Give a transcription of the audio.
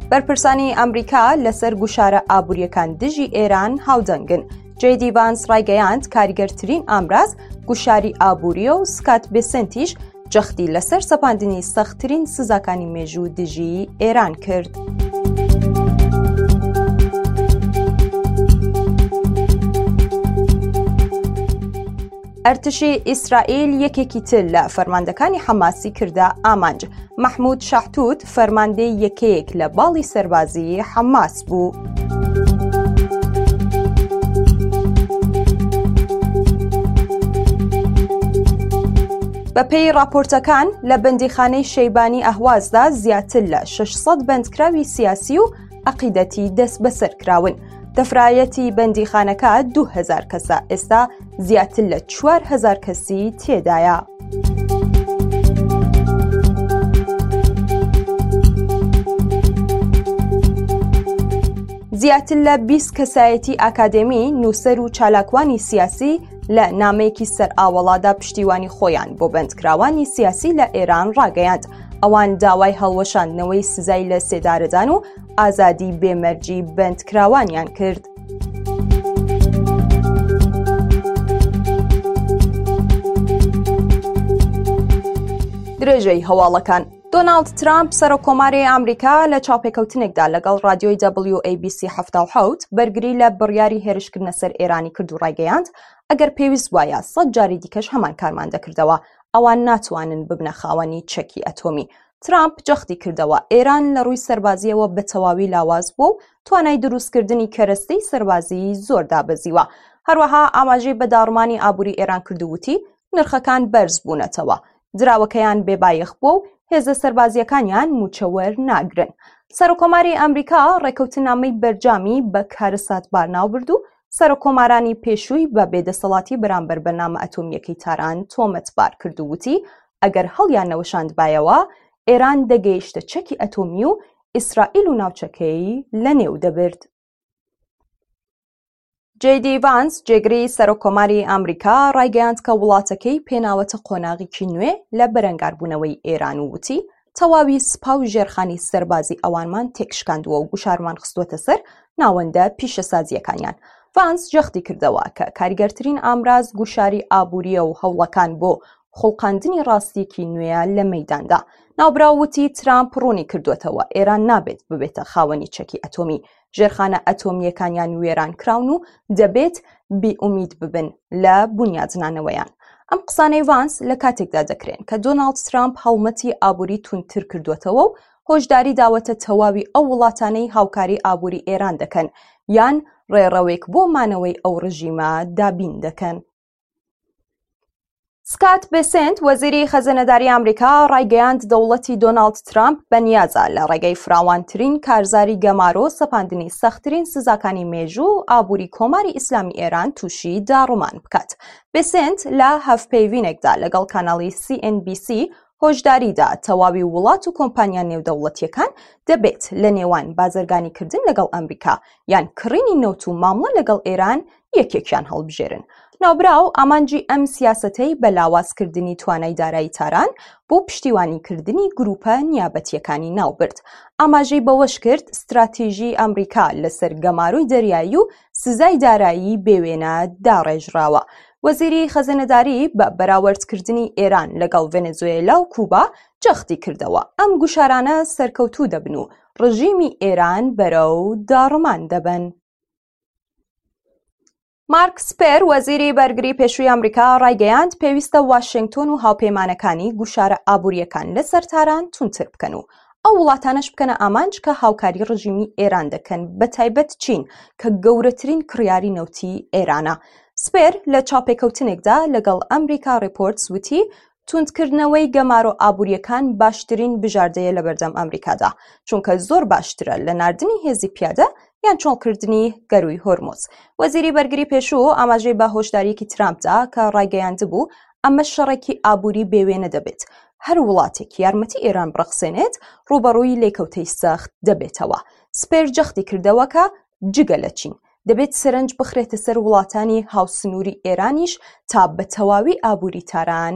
بەرپرسانی ئەمریکا لەسەر گوشارە ئابووریەکان دژی ئێران هاودەنگن. جێدی ڤانس ڕایگەیاند کاریگەرترین ئامراز گوشاری ئابووریە و سکات بێسنتیش جەختی لەسەر سەپاندنی سەختترین سزاکانی مێژوو دژی ئێران کرد. ئەرتشی ئیسرائیل یەکێکی تر لە فەرماندەکانی حەماسی کردە ئامانج. مەحموود شاحتوت فەرماندەی یەکەیەک لە باڵی سەربازی حەماس بوو. بەپێی راپۆرتەکان لە بەندیخانەی شەیبانی ئەهوازدا زیاتر لە 600 بەندکراوی سیاسی و عەقیدەتی دەست بەسەر کراون. دەفرایەتی بەندیخانەکە 2000 کەسە، ئێستا زیاتر لە 4000 کەسی تێدایە. زیاتر لە 20 کەسایەتی ئاکادێمی، نووسەر و چالاکوانی سیاسی لە نامەیەکی سەر ئاوەڵادا پشتیوانی خۆیان بۆ بەندکراوانی سیاسی لە ئێران ڕاگەیاند. ئەوان داوای هەڵوەشاندنەوەی سزای لە سێدارەدان و ئازادی بێمەرجی بەندکراوانیان کرد. درێژەی هەواڵەکان. دۆناڵد ترامپ سەرۆکۆماری ئەمریکا لە چاوپێکەوتنێکدا لەگەڵ رادیۆی WABC 77 بەرگری لە بڕیاری هێرشکردنە سەر ئێرانی کرد و ڕایگەیاند ئەگەر پێویست وایە 100 جاری دیکەش هەمان کارمان دەکردەوە، ئەوان ناتوانن ببنە خاوەنی چەکی ئەتۆمی. ترامپ جەختی کردەوە ئێران لە ڕووی سەربازیەوە بە تەواوی لاواز بوو و توانای دروستکردنی کەرەستەی سەربازی زۆر دابەزیوە. هەروەها ئاماژەی بە داڕمانی ئابووری ئێران کردووتی نرخەکان بەرز بوونەتەوە، دراوەکەیان بێبایەخ بووە و هێزە سەربازیەکانیان موچەوەر ناگرن. سەرۆکۆماری ئەمریکا ڕێکەوتنامەی بەرجامی بە کارەسات بارناو و سەرۆکۆمارانی پێشووی بە بێدەسەڵاتی بەرامبەر بەرنامە ئەتۆمیەکەی تاران تۆمەتبار کردووتی ئەگەر هەڵیان نەوەشاندبایەوە ئێران دەگەیشتە چەکی ئەتۆمی و ئیسرائیل و ناوچەکەی لە نێو دەبرد. جێدی ڤانس جێگری سەرۆکۆماری ئەمریکا ڕایگەیاند کە وڵاتەکەی پێناوەتە قۆناغێکی نوێ لە بەرەنگاربوونەوەی ئێران و وتی تەواوی سوپا و ژێرخانی سەربازی ئەوانمان تێکشکاندووە و گوشارمان خستووەتە سەر ناوەندە پیشەسازیەکانیان. ڤانس جەختی کردەوە کە کاریگەرترین ئامراز گوشاری ئابووریە و هەوڵەکان بۆ خوڵقاندنی ڕاستیەکی نوێیە لە مەیداندا. ناوبراوتی ترامپ ڕوونی کردوێتەوە ئێران نابێت ببێتە خاوەنی چەکی ئەتۆمی. ژێرخانە ئەتۆمیەکانیان وێران کراون و دەبێت بێئومید ببن لە بونیادنانەوەیان. ئەم قسانەی ڤانس لە کاتێکدا دەکرێن کە دۆناڵد ترامپ هەڵمەتی ئابووری تونتر کردوێتەوە و هۆشداری داوەتە تەواوی ئەو وڵاتانەی هاوکاری ئابووری ئێران دەکەن یان ڕێڕەوێک بۆ مانەوەی ئەو ڕژیمە دابین دەکەن. سکات بێسنت وەزیری خەزانەداری ئەمریکا ڕایگەیاند دەوڵەتی دۆناڵد ترامپ بەنیازە لە ڕێگەی فراوانترین کارزاری گەمارۆ سەپاندنی سەختترین سزاکانی مێژوو و ئابووری کۆماری ئیسلامی ئێران تووشی داڕومان بکات. بێسنت لە هەفپەیوینێکدا لەگەڵ کاناڵی CNBC هۆشداریدا تەواوی وڵات و کۆمپانیا نێودەوڵەتیەکان دەبێت لە نێوان بازرگانیکردن لەگەڵ ئەمریکا یان کڕینی نەوت و مامڵە لەگەڵ ئێران یەکێکیان هەڵبژێرن. ناوبراو ئامانجی ئەم سیاسەتەی بە لاوازکردنی توانای دارایی تاران بۆ پشتیوانیکردنی گروپە نیابەتیەکانی ناوبرد. ئاماژەی بەوەش کرد استراتیژی ئەمریکا لەسەر گەماروی دەریایی و سزای دارایی بێوێنە داڕێژراوە. وەزیری خەزانەداری بە بەراوردکردنی ئێران لەگەڵ ڤێنزوێلا و کوبا جەختی کردەوە ئەم گوشارانە سەرکەوتوو دەبن و ڕژیمی ئێران بەرەو داڕمان دەبن. مارک سپێر وەزیری بەرگری پێشووی ئەمریکا ڕایگەیاند پێویستە واشنگتۆن و هاوپەیمانەکانی گوشارە ئابووریەکان لەسەر تاران تونتر بکەن و ئەو وڵاتانەش بکەنە ئامانج کە هاوکاری ڕژیمی ئێران دەکەن بەتایبەت چین کە گەورەترین کڕیاری نەوتی ئێرانە. سپێر لە چاوپێکەوتنێکدا لەگەڵ ئەمریکا ڕیپۆرتس وتی توندکردنەوەی گەمارۆ ئابووریەکان باشترین بژاردەیە لە بەردەم ئەمریکادا چونکە زۆر باشترە لە ناردنی هێزی پیادە یان چۆڵکردنی گەروی هۆرمۆز. وەزیری بەرگری پێشوو ئاماژەی بە هۆشداریەکی ترامپدا کە ڕایگەیاندبوو ئەمە شەڕێکی ئابووری بێوێنە دەبێت. هەر وڵاتێک یارمەتی ئێران بڕەخسێنێت ڕوبەڕووی لێکەوتەی سەخت دەبێتەوە. سپێر جەختی کردەوە کە جگە لە چین دەبێت سەرنج بخرێتە سەر وڵاتانی هاوسنووری ئێرانیش تا بە تەواوی ئابووری تاران